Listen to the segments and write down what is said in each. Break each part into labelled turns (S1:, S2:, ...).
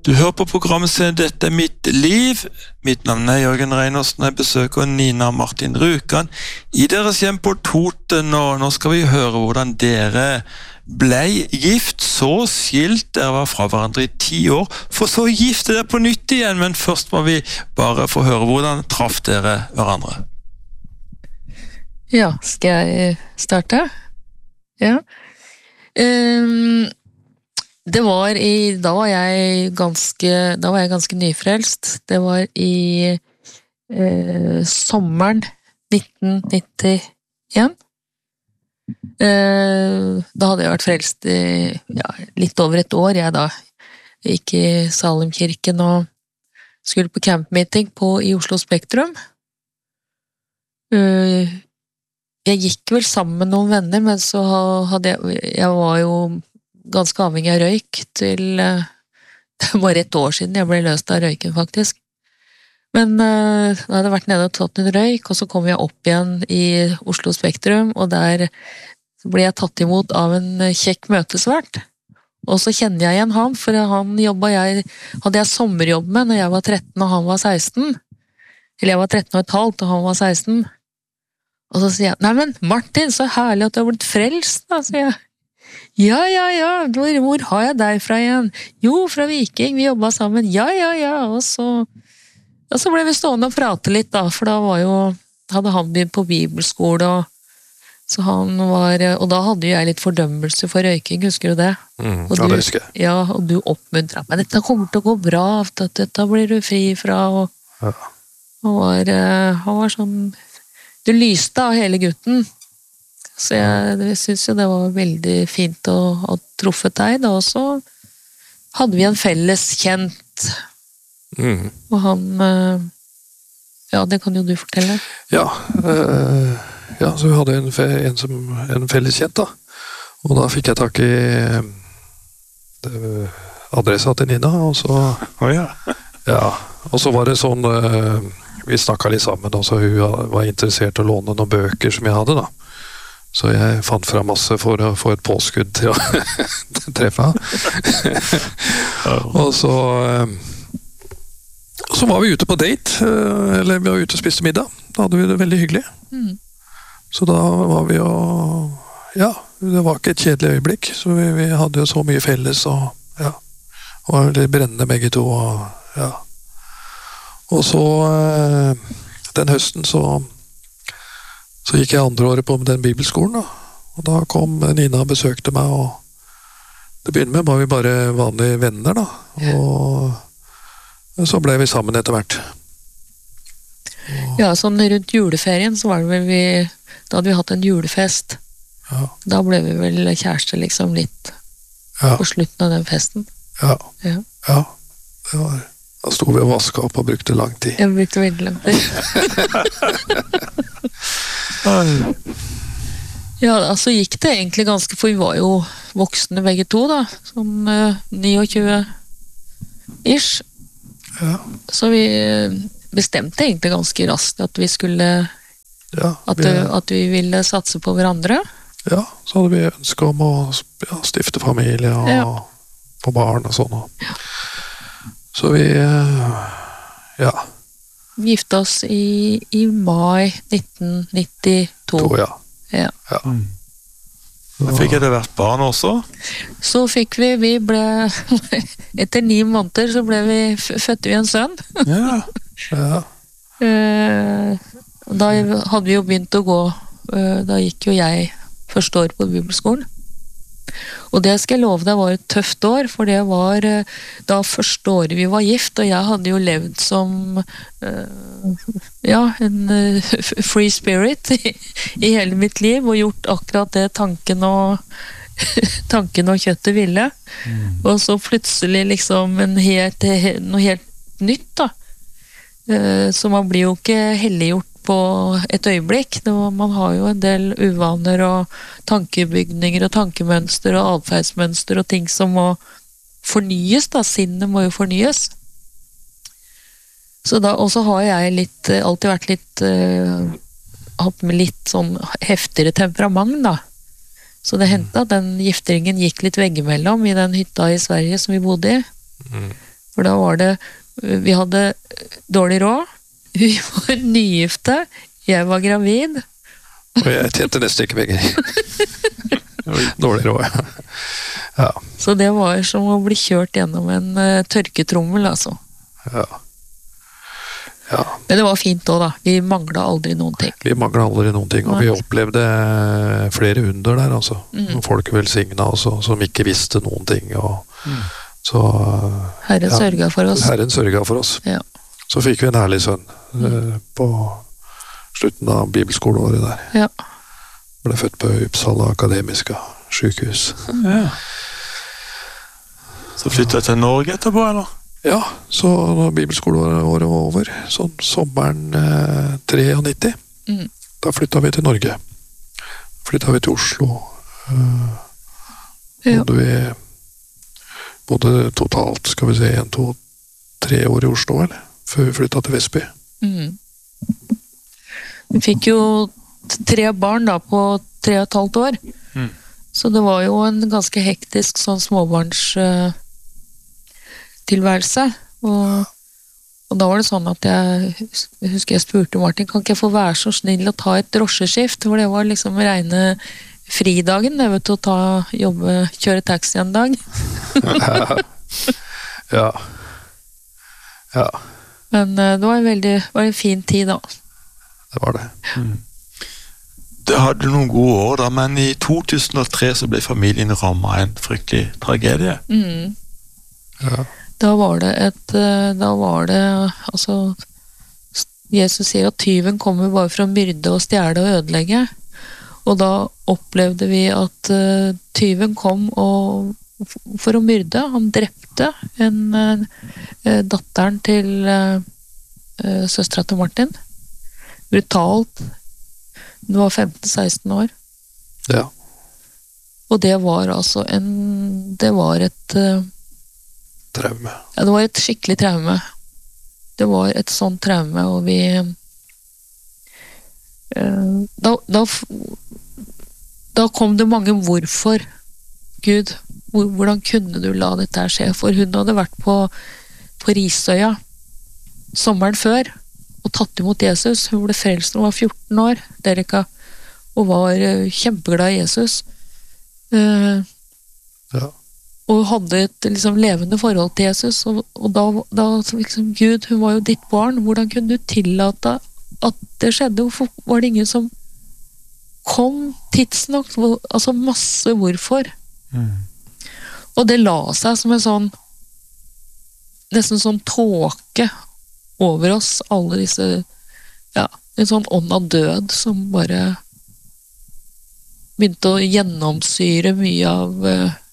S1: Du hører på programmet som Dette mitt liv. Mitt navn Jørgen Reinersen, jeg besøker Nina og Martin Rjukan i deres hjem på Toten, og nå skal vi høre hvordan dere ble gift, så skilt, dere var fra hverandre i 10 år, for så gifte dere på nytt igjen, men først må vi bare få høre hvordan traff dere hverandre.
S2: Ja, skal jeg starte? Ja. Da var jeg ganske nyfrelst. Det var i sommeren 1991. Da hadde jeg vært frelst i litt over et år, jeg da. Jeg gikk i Salemkirken og skulle på campmeeting i Oslo Spektrum. Jeg gikk vel sammen med noen venner, men så hadde jeg var jo ganske avhengig av røyk til det var et år siden jeg ble løst av røyken faktisk. Men jeg hadde vært nede og tatt en røyk, og så kom jeg opp igjen i Oslo Spektrum, og der ble jeg tatt imot av en kjekk møtesvert. Og så kjenner jeg igjen han, for han hadde jeg sommerjobb med når jeg var 13 og han var 16. Eller jeg var 13 og et halvt og han var 16. Og så sier jeg, nei, men Martin, så herlig at du har blitt frelst, da, sier jeg. Ja, hvor har jeg deg fra igjen? Jo, fra Viking, vi jobbet sammen. Ja, og så ble vi stående og prate litt da, for da hadde han begynt på bibelskole, og da hadde jeg litt fordømmelse for røyking, husker du det?
S3: Ja, det husker jeg.
S2: Ja, og du oppmuntret meg, dette kommer til å gå bra, dette blir du fri fra, og han var sånn, du lyste av hele gutten. Så jeg synes jo det var veldig fint å ha truffet deg da, og så hadde vi en felles kjent, og han, det kan jo du fortelle.
S3: Ja, så vi hadde en felles kjent da, og da fikk jeg tak i adressa til Nina, og så, og så var det sånn, vi snakket litt sammen, og så hun var interessert i å låne noen bøker som jeg hadde da. Så jeg fant frem masse for å få et påskudd til å treffe. Og så var vi ute på date, eller vi var ute og spiste middag. Da hadde vi det veldig hyggelig. Så da var vi det var ikke et kjedelig øyeblikk, så vi hadde jo så mye felles, og var litt brennende begge to. Og så den høsten så gikk jeg andre året på den bibelskolen, og da kom Nina og besøkte meg, og det begynte med var vi bare vanlige venner, da, og så ble vi sammen etter hvert.
S2: Ja, sånn rundt juleferien så var det vel da hadde vi hatt en julefest. Da ble vi vel kjærester liksom litt på slutten av den festen.
S3: Ja, det var... Da stod vi og vasket opp og brukte lang tid.
S2: Jeg brukte veldig lang tid. Ja, altså gikk det egentlig ganske, for vi var jo voksne begge to da, sånn 29-ish. Så vi bestemte egentlig ganske raskt at vi skulle, at vi ville satse på hverandre. Ja,
S3: så hadde vi ønsket om å stifte familie og få barn og sånn. Så vi,
S2: gifte oss i mai 1992.
S1: Fikk det vært barn også?
S2: Så fikk vi ble, etter 9 måneder så fødte vi en sønn. Da hadde vi jo begynt å gå, da gikk jo jeg første år på bibelskolen. Og det skal jeg love deg var et tøft år, for det var da første året vi var gift, og jeg hadde jo levd som en free spirit i hele mitt liv, og gjort akkurat det tanken og kjøttet ville. Og så plutselig liksom noe helt nytt da. Så man blir jo ikke helliggjort på et øyeblikk. Man har jo en del uvaner og tankebygninger og tankemønster og adferdsmønster og ting som må fornyes da, sinnet må jo fornyes. Så da, og så har jeg alltid vært litt hatt med litt sånn heftigere temperament da. Så det hendte at den gifteringen gikk litt veggimellom i den hytta i Sverige som vi bodde i. For da var det, vi hadde dårlig råd, vi var nygifte, jeg var gravid.
S3: Og jeg tjente nesten ikke penger. Dårlig råd, ja. Ja.
S2: Så det var som å bli kjørt gjennom en tørketrommel, altså.
S3: Ja. Ja.
S2: Men det var fint også da, vi manglet aldri noen ting.
S3: Vi manglet aldri noen ting, og vi opplevde flere under der, altså. Folk velsignet, altså, som ikke visste noen ting, og så...
S2: Herren sørget for oss.
S3: Herren sørget for oss.
S2: Ja.
S3: Så fikk vi en herlig sønn på slutten av bibelskoleåret der.
S2: Ja.
S3: Ble født på Uppsala Akademiska sykehus.
S1: Ja. Så flyttet jeg til Norge etterpå, eller?
S3: Ja, så når bibelskoleåret var over, sånn sommeren 93, da flyttet vi til Norge. Flyttet vi til Oslo. Bodde totalt, skal vi se, 1, 2, 3 år i Oslo, eller? Før vi flyttet til Vestby.
S2: Vi fikk jo 3 barn da på 3,5 år. Så det var jo en ganske hektisk sånn småbarns tilværelse. Og da var det sånn at jeg husker jeg spurte Martin, kan ikke jeg få være så snill å ta et drosjeskift? For det var liksom rene fridagen, jeg vet å kjøre taxi en dag.
S3: Ja. Ja.
S2: Men det var en fin tid da.
S3: Det var det.
S1: Det hadde noen gode år da, men i 2003 så ble familien rammet av en fryktelig tragedie.
S3: Ja.
S2: Da var det, altså, Jesus sier at tyven kommer bare for å myrde og stjele og ødelegge. Og da opplevde vi at tyven kom for å myrde. Han drepte datteren til søstera til Martin. Brutalt. Hun var 15-16 år.
S3: Ja.
S2: Og det var altså det var et
S3: traume.
S2: Ja, det var et skikkelig traume. Det var et sånt traume, og vi da kom det mange hvorfor. Gud, hvordan kunne du la dette her skje? For hun hadde vært på Risøya sommeren før og tatt imot Jesus. Hun ble frelst da hun var 14 år, Derika, og var kjempeglad i Jesus.
S3: Ja.
S2: Og hadde et liksom levende forhold til Jesus, og da liksom, Gud, hun var jo ditt barn, hvordan kunne du tillate at det skjedde? Hvorfor var det ingen som kom tidsnok? Altså masse hvorfor. Og det la seg som en sånn nesten sånn tåke over oss, alle disse, ja, en sånn ånd av død som bare begynte å gjennomsyre mye av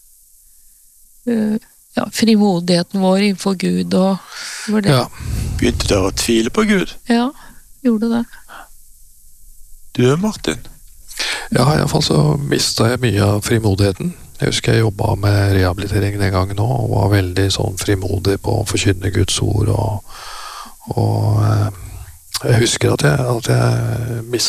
S2: ja, frimodigheten vår innenfor Gud, og var det.
S3: Ja.
S1: Begynte dere å tvile på Gud?
S2: Ja, gjorde det.
S1: Du, Martin?
S3: Ja, i hvert fall så mistet jeg mye av frimodigheten. Jeg husker jeg jobbet med rehabilitering den gangen nå, og var veldig sånn frimodig på å forkynne Guds ord, og jeg husker at jeg mistet